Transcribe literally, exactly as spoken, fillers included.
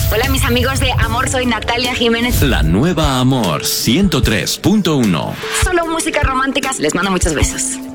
Hola, mis amigos de Amor, soy Natalia Jiménez. La nueva Amor ciento tres punto uno. Solo música romántica. Les mando muchos besos.